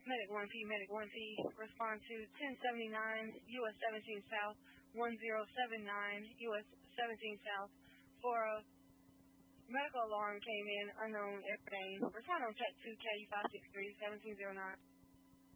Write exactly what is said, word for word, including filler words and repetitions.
Medic one P, Medic one P, respond to ten seventy-nine U S seventeen South, one zero seven nine U S seventeen South for a medical alarm came in, unknown airplane. Respond on check two K five six three seventeen zero nine.